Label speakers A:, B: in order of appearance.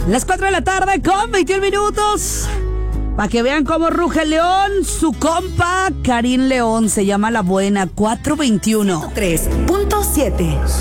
A: Las 4 de la tarde con 21 minutos. Para que vean cómo ruge el león, su compa Karim León se llama La Buena, 421.
B: 3.7